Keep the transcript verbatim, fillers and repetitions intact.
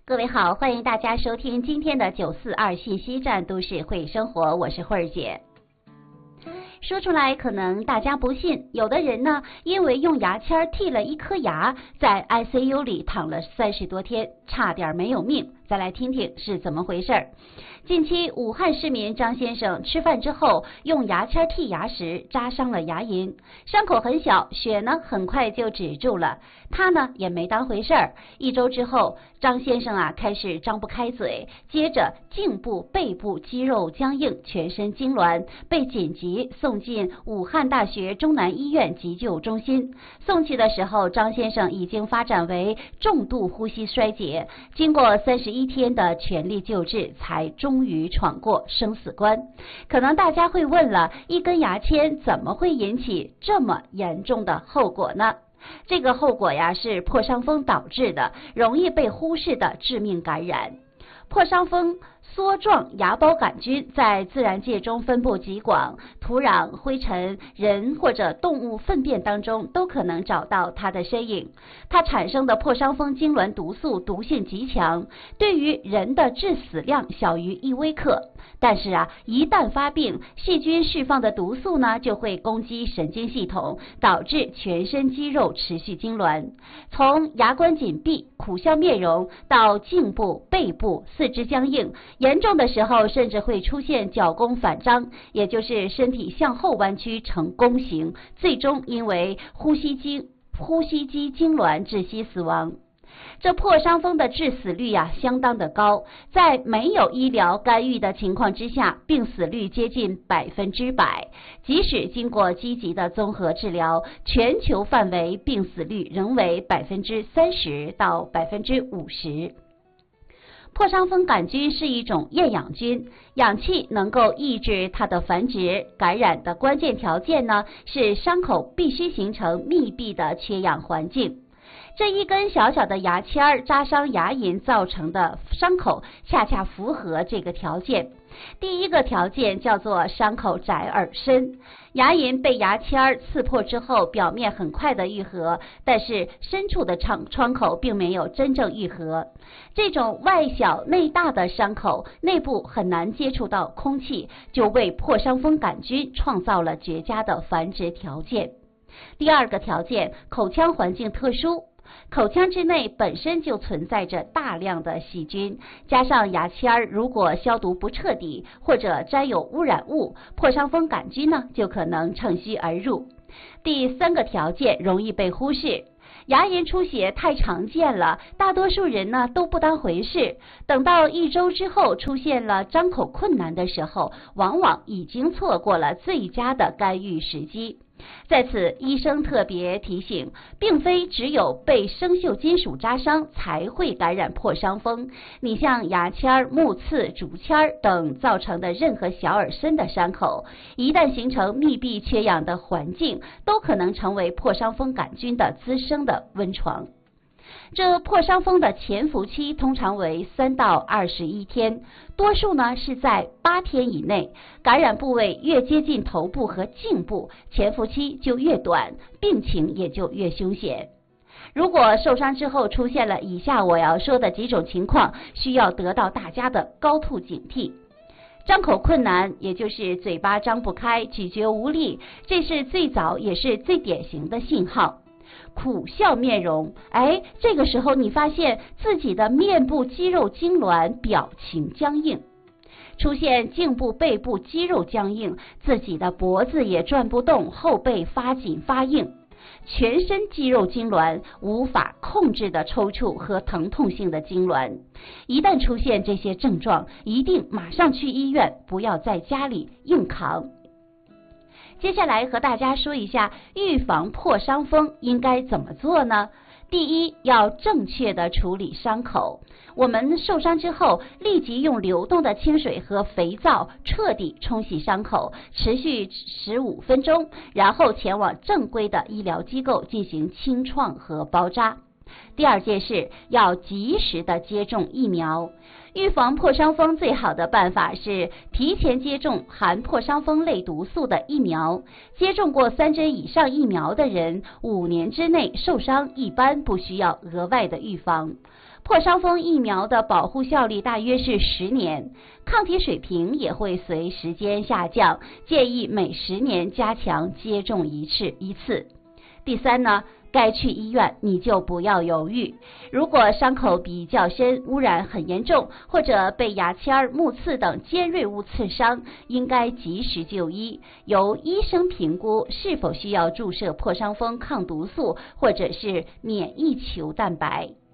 各位好，欢迎大家收听今天的九四二信息站都市会生活，我是慧儿姐。说出来可能大家不信，有的人呢，因为用牙签剔了一颗牙，在 I C U 里躺了三十多天，差点没有命。再来听听是怎么回事。近期武汉市民张先生吃饭之后用牙签剔牙时扎伤了牙龈，伤口很小，血呢很快就止住了，他呢也没当回事儿。一周之后，张先生啊开始张不开嘴，接着颈部、背部肌肉僵硬，全身痉挛，被紧急送进武汉大学中南医院急救中心。送去的时候，张先生已经发展为重度呼吸衰竭，经过三十一天的全力救治，才终于闯过生死关。可能大家会问了，一根牙签怎么会引起这么严重的后果呢？这个后果呀是破伤风导致的，容易被忽视的致命感染。破伤风梭状芽孢杆菌在自然界中分布极广，土壤、灰尘、人或者动物粪便当中都可能找到它的身影。它产生的破伤风痉挛毒素毒性极强，对于人的致死量小于一微克。但是啊，一旦发病，细菌释放的毒素呢就会攻击神经系统，导致全身肌肉持续痉挛，从牙关紧闭、苦笑面容到颈部、背部、四肢僵硬，严重的时候甚至会出现脚弓反张，也就是身体向后弯曲成弓形，最终因为呼吸机呼吸机痉挛窒息死亡。这破伤风的致死率呀、啊、相当的高，在没有医疗干预的情况之下，病死率接近百分之百。即使经过积极的综合治疗，全球范围病死率仍为百分之三十到百分之五十。破伤风杆菌是一种厌氧菌，氧气能够抑制它的繁殖。感染的关键条件呢，是伤口必须形成密闭的缺氧环境。这一根小小的牙签扎伤牙龈造成的伤口，恰恰符合这个条件。第一个条件叫做伤口窄而深，牙龈被牙签刺破之后，表面很快的愈合，但是深处的创创口并没有真正愈合。这种外小内大的伤口，内部很难接触到空气，就为破伤风杆菌创造了绝佳的繁殖条件。第二个条件，口腔环境特殊。口腔之内本身就存在着大量的细菌，加上牙签如果消毒不彻底，或者沾有污染物，破伤风杆菌呢就可能趁虚而入。第三个条件容易被忽视，牙龈出血太常见了，大多数人呢都不当回事，等到一周之后出现了张口困难的时候，往往已经错过了最佳的干预时机。在此，医生特别提醒，并非只有被生锈金属扎伤才会感染破伤风。你像牙签、木刺、竹签等造成的任何小而深的伤口，一旦形成密闭缺氧的环境，都可能成为破伤风杆菌的滋生的温床。这破伤风的潜伏期通常为三到二十一天，多数呢是在八天以内。感染部位越接近头部和颈部，潜伏期就越短，病情也就越凶险。如果受伤之后出现了以下我要说的几种情况，需要得到大家的高度警惕。张口困难，也就是嘴巴张不开，咀嚼无力，这是最早也是最典型的信号。苦笑面容，哎，这个时候你发现自己的面部肌肉痉挛，表情僵硬，出现颈部、背部肌肉僵硬，自己的脖子也转不动，后背发紧发硬，全身肌肉痉挛，无法控制的抽搐和疼痛性的痉挛。一旦出现这些症状，一定马上去医院，不要在家里硬扛。接下来和大家说一下预防破伤风应该怎么做呢？第一，要正确的处理伤口。我们受伤之后，立即用流动的清水和肥皂彻底冲洗伤口，持续十五分钟，然后前往正规的医疗机构进行清创和包扎。 第二件事，要及时的接种疫苗。预防破伤风最好的办法是提前接种含破伤风类毒素的疫苗。接种过三针以上疫苗的人，五年之内受伤一般不需要额外的预防。破伤风疫苗的保护效力大约是十年，抗体水平也会随时间下降，建议每十年加强接种一次一次。第三呢，该去医院你就不要犹豫。如果伤口比较深，污染很严重，或者被牙签、木刺等尖锐物刺伤，应该及时就医，由医生评估是否需要注射破伤风抗毒素或者是免疫球蛋白。